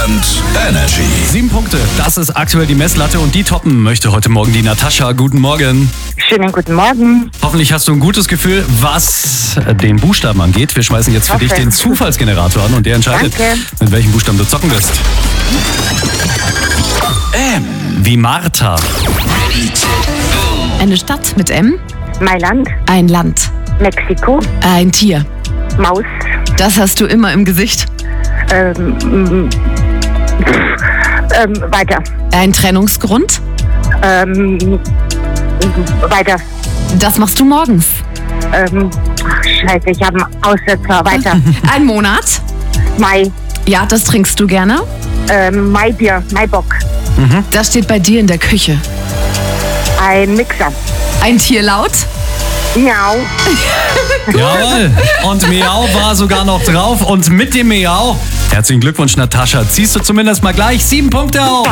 Stadtland Energy. 7 Punkte, das ist aktuell die Messlatte und die toppen möchte heute Morgen die Natascha. Guten Morgen. Schönen guten Morgen. Hoffentlich hast du ein gutes Gefühl, was den Buchstaben angeht. Wir schmeißen jetzt für dich den Zufallsgenerator an und der entscheidet, Danke. mit welchem Buchstaben du zocken wirst. M wie Martha. Eine Stadt mit M. Mailand, Ein Land. Mexiko, Ein Tier. Maus, Das hast du immer im Gesicht. weiter, Ein Trennungsgrund. weiter, Das machst du morgens. scheiße, ich habe einen Aussetzer, weiter, Ein Monat. Mai, Ja, das trinkst du gerne. Maibier, Maibock, Das steht bei dir in der Küche. ein Mixer, Ein Tier laut. Miau, Jawohl. Und Miau war sogar noch drauf. Und mit dem Miau, herzlichen Glückwunsch Natascha, ziehst du zumindest mal gleich 7 Punkte auf.